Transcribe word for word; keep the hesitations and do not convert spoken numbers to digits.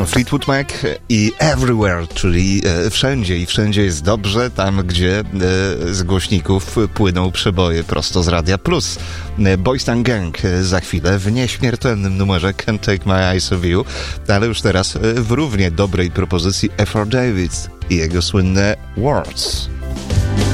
Fleetwood Mac i Everywhere, czyli wszędzie i wszędzie jest dobrze, tam gdzie z głośników płyną przeboje prosto z Radia Plus. Boys Town Gang za chwilę w nieśmiertelnym numerze Can't Take My Eyes Off You, ale już teraz w równie dobrej propozycji Ephrata Davids i jego słynne Words.